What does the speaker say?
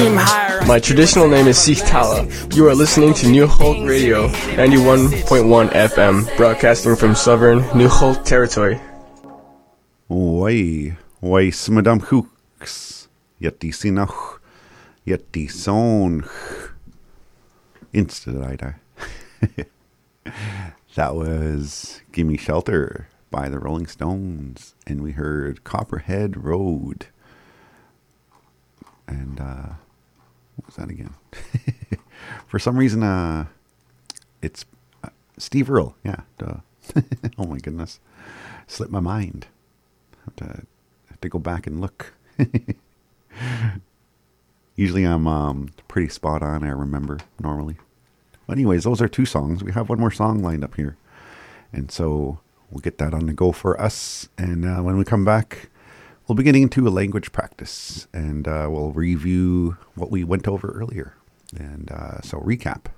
My traditional name is Sikh Tala. You are listening to New Holt Radio, 91.1 FM, broadcasting from southern New Holt territory. Wai smadam hooks, yeti sinach, yeti son. Insta. That was Gimme Shelter by the Rolling Stones, and we heard Copperhead Road. And what was that again? For some reason, it's Steve Earle. Yeah. Duh. Oh my goodness, slipped my mind. Have to go back and look. Usually I'm pretty spot on. I remember normally. But anyways, those are two songs. We have one more song lined up here, and so we'll get that on the go for us. And when we come back, we'll be getting into a language practice, and we'll review what we went over earlier. And so recap.